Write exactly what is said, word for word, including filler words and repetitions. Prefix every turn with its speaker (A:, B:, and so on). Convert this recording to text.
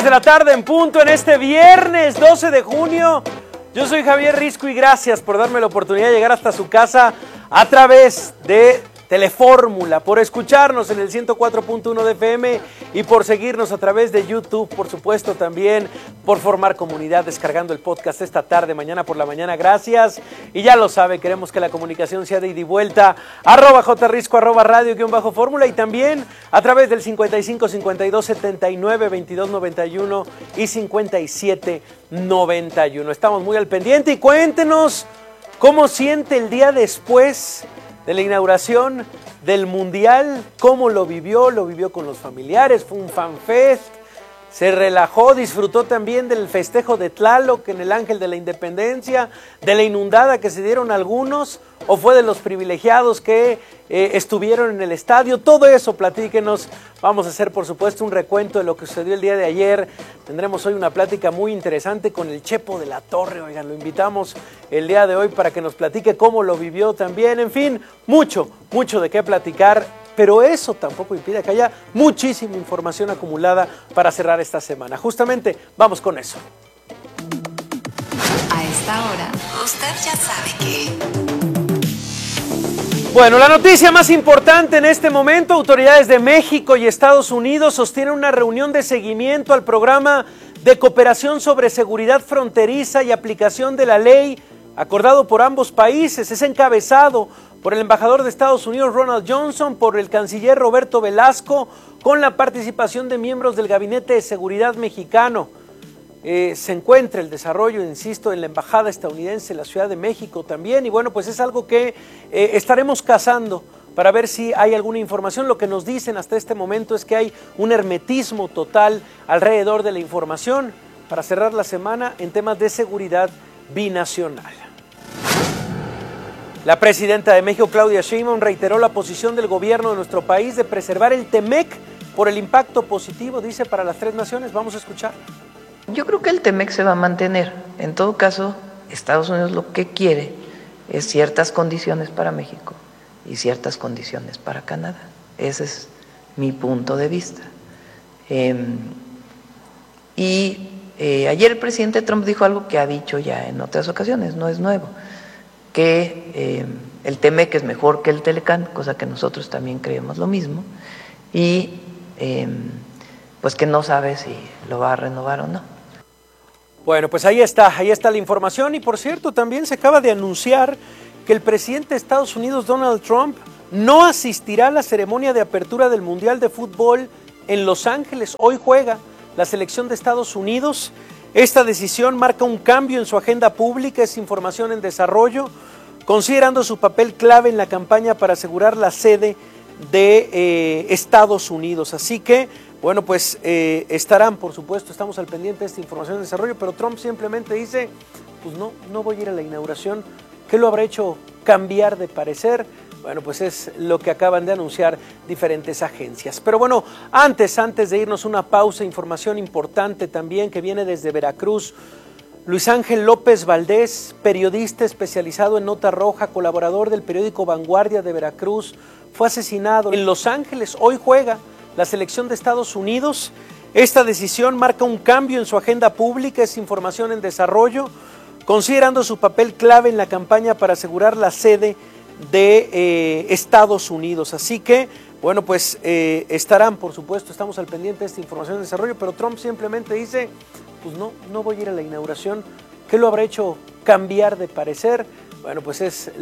A: tres de la tarde en punto en este viernes doce de junio. Yo soy Javier Risco y gracias por darme la oportunidad de llegar hasta su casa a través de Telefórmula, por escucharnos en el ciento cuatro punto uno de F M y por seguirnos a través de YouTube, por supuesto también por formar comunidad descargando el podcast esta tarde, mañana por la mañana, gracias. Y ya lo sabe, queremos que la comunicación sea de ida y vuelta, arroba jrisco, arroba radio, guión bajo fórmula y también a través del cincuenta y cinco, cincuenta y dos, setenta y nueve, veintidós, noventa y uno y cincuenta y siete, noventa y uno. Estamos muy al pendiente y cuéntenos cómo siente el día después de la inauguración del Mundial, cómo lo vivió, lo vivió con los familiares, fue un fanfest, se relajó, disfrutó también del festejo de Tlaloc en el Ángel de la Independencia, de la inundada que se dieron algunos, o fue de los privilegiados que eh, estuvieron en el estadio. Todo eso platíquenos. Vamos a hacer por supuesto un recuento de lo que sucedió el día de ayer. Tendremos hoy una plática muy interesante con el Chepo de la Torre. Oigan, lo invitamos el día de hoy para que nos platique cómo lo vivió también. En fin, mucho, mucho de qué platicar, pero eso tampoco impide que haya muchísima información acumulada para cerrar esta semana. Justamente, vamos con eso.
B: A esta hora, usted ya sabe que...
A: Bueno, la noticia más importante en este momento: autoridades de México y Estados Unidos sostienen una reunión de seguimiento al programa de cooperación sobre seguridad fronteriza y aplicación de la ley acordado por ambos países. Es encabezado por el embajador de Estados Unidos, Ronald Johnson, por el canciller Roberto Velasco, con la participación de miembros del Gabinete de Seguridad mexicano. Eh, se encuentra el desarrollo, insisto, en la embajada estadounidense en la Ciudad de México también, y bueno, pues es algo que eh, estaremos cazando para ver si hay alguna información. Lo que nos dicen hasta este momento es que hay un hermetismo total alrededor de la información para cerrar la semana en temas de seguridad binacional. La presidenta de México, Claudia Sheinbaum, reiteró la posición del gobierno de nuestro país de preservar el TEMEC por el impacto positivo, dice, para las tres naciones. Vamos a escuchar.
C: Yo creo que el TEMEC se va a mantener. En todo caso, Estados Unidos lo que quiere es ciertas condiciones para México y ciertas condiciones para Canadá. Ese es mi punto de vista. Eh, y eh, ayer el presidente Trump dijo algo que ha dicho ya en otras ocasiones, no es nuevo, que eh, el TEMEC es mejor que el Telecán, cosa que nosotros también creemos lo mismo, y eh, pues que no sabe si lo va a renovar o no.
A: Bueno, pues ahí está, ahí está la información. Y por cierto, también se acaba de anunciar que el presidente de Estados Unidos, Donald Trump, no asistirá a la ceremonia de apertura del Mundial de Fútbol en Los Ángeles. Hoy juega la selección de Estados Unidos. Esta decisión marca un cambio en su agenda pública, es información en desarrollo, considerando su papel clave en la campaña para asegurar la sede de eh, Estados Unidos. Así que, bueno, pues eh, estarán, por supuesto, estamos al pendiente de esta información en desarrollo, pero Trump simplemente dice, pues no, no voy a ir a la inauguración. ¿Qué lo habrá hecho cambiar de parecer? Bueno, pues es lo que acaban de anunciar diferentes agencias. Pero bueno, antes, antes de irnos una pausa, información importante también que viene desde Veracruz. Luis Ángel López Valdés, periodista especializado en Nota Roja, colaborador del periódico Vanguardia de Veracruz, fue asesinado en Los Ángeles. Hoy juega la selección de Estados Unidos. Esta decisión marca un cambio en su agenda pública, es información en desarrollo, considerando su papel clave en la campaña para asegurar la sede de eh, Estados Unidos. Así que, bueno, pues eh, estarán, por supuesto, estamos al pendiente de esta información en desarrollo, pero Trump simplemente dice, pues no, no voy a ir a la inauguración. ¿Qué lo habrá hecho cambiar de parecer? Bueno, pues es